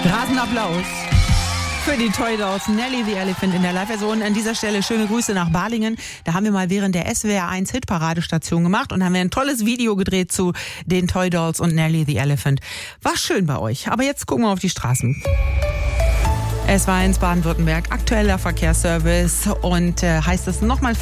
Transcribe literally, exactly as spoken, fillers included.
Rasender Applaus für die Toy Dolls, Nelly the Elephant in der Live-Version. An dieser Stelle schöne Grüße nach Balingen. Da haben wir mal während der S W R eins Hitparadestation gemacht und haben wir ein tolles Video gedreht zu den Toy Dolls und Nelly the Elephant. War schön bei euch. Aber jetzt gucken wir auf die Straßen. Es war eins Baden-Württemberg, aktueller Verkehrsservice und äh, heißt es nochmal